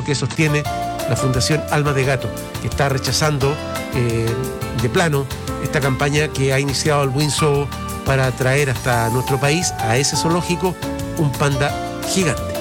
lo que sostiene la Fundación Almas de Gato, que está rechazando de plano esta campaña que ha iniciado el Windsor para traer hasta nuestro país, a ese zoológico, un panda gigante.